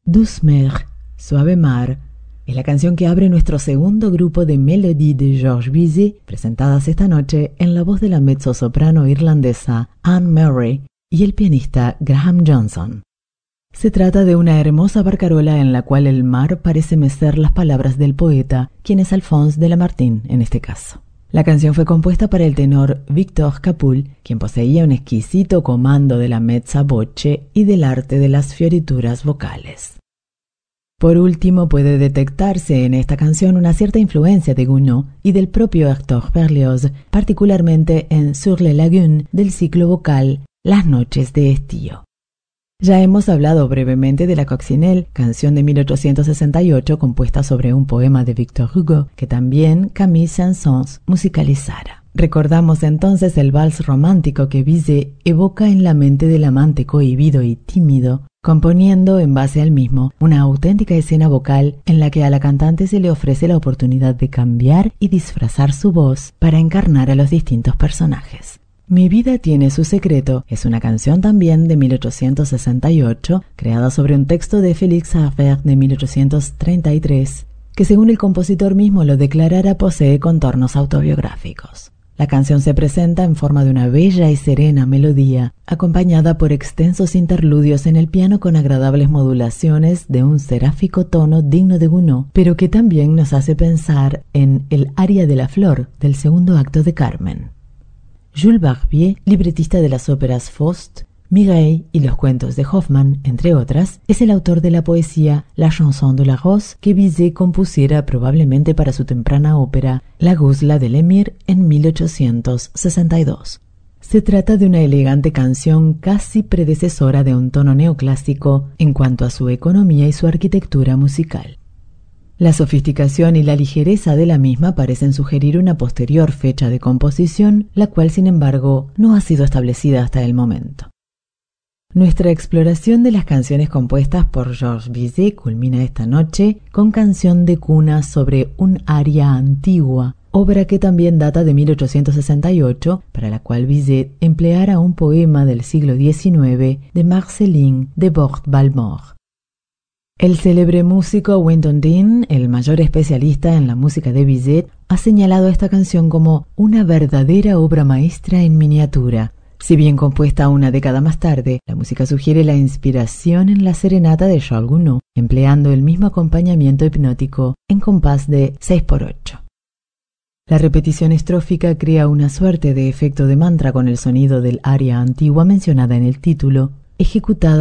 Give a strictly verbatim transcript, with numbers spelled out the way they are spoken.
Douce Mer, Suave Mar, es la canción que abre nuestro segundo grupo de Mélodies de Georges Bizet, presentadas esta noche en la voz de la mezzosoprano irlandesa Anne Murray y el pianista Graham Johnson. Se trata de una hermosa barcarola en la cual el mar parece mecer las palabras del poeta, quien es Alphonse de Lamartine en este caso. La canción fue compuesta para el tenor Victor Capoul, quien poseía un exquisito comando de la mezza voce y del arte de las fiorituras vocales. Por último, puede detectarse en esta canción una cierta influencia de Gounod y del propio Hector Berlioz, particularmente en Sur les lagunes del ciclo vocal Las noches de estío. Ya hemos hablado brevemente de la Coccinelle, canción de mil ochocientos sesenta y ocho compuesta sobre un poema de Victor Hugo, que también Camille Saint-Saëns musicalizara. Recordamos entonces el vals romántico que Bizet evoca en la mente del amante cohibido y tímido, componiendo en base al mismo una auténtica escena vocal en la que a la cantante se le ofrece la oportunidad de cambiar y disfrazar su voz para encarnar a los distintos personajes. Mi vida tiene su secreto es una canción también de mil ochocientos sesenta y ocho, creada sobre un texto de Félix Javert de mil ochocientos treinta y tres, que según el compositor mismo lo declarara posee contornos autobiográficos. La canción se presenta en forma de una bella y serena melodía, acompañada por extensos interludios en el piano con agradables modulaciones de un seráfico tono digno de Gounod, pero que también nos hace pensar en el aria de la flor del segundo acto de Carmen. Jules Barbier, libretista de las óperas Faust, Mireille y los cuentos de Hoffmann, entre otras, es el autor de la poesía La chanson de la rose que Bizet compusiera probablemente para su temprana ópera La Guzla de l'Emir en mil ochocientos sesenta y dos. Se trata de una elegante canción casi predecesora de un tono neoclásico en cuanto a su economía y su arquitectura musical. La sofisticación y la ligereza de la misma parecen sugerir una posterior fecha de composición, la cual, sin embargo, no ha sido establecida hasta el momento. Nuestra exploración de las canciones compuestas por Georges Bizet culmina esta noche con Canción de cuna sobre un aria antigua, obra que también data de mil ochocientos sesenta y ocho, para la cual Bizet empleara un poema del siglo diecinueve de Marceline de Bort-Balmore. El célebre músico Wyndham Dean, el mayor especialista en la música de Bizet, ha señalado esta canción como una verdadera obra maestra en miniatura. Si bien compuesta una década más tarde, la música sugiere la inspiración en la serenata de Charles Gounod, empleando el mismo acompañamiento hipnótico en compás de seis por ocho. La repetición estrófica crea una suerte de efecto de mantra con el sonido del aria antigua mencionada en el título, ejecutado